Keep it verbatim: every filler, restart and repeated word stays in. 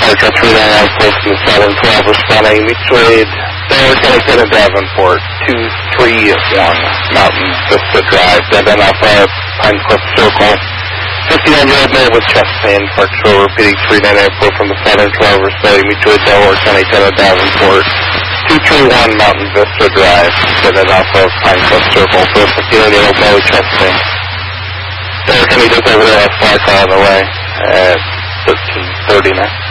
Departure three nine nine four from the seven twelve responding mutual aid, Delaware County ten and Davenport, two three one Mountain Vista Drive, dead end Alpha, Pine Cliff Circle, fifty-nine year old male with chest pain, Park Shore, repeating three nine nine four from the seven twelve responding mutual aid, Delaware County ten and Davenport, two three one Mountain Vista Drive, dead end Alpha, Pine Cliff Circle, for a fifty-nine year old male with chest pain. Delaware County just over there, that's fly car on the way at thirteen thirty now.